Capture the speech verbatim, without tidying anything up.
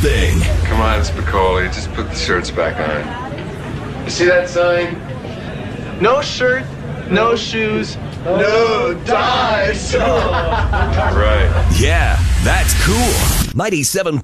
thing. Come on, Spicoli, just put the shirts back on. You see that sign? No shirt, no shoes, no dice. Right. Yeah, that's cool. ninety-seven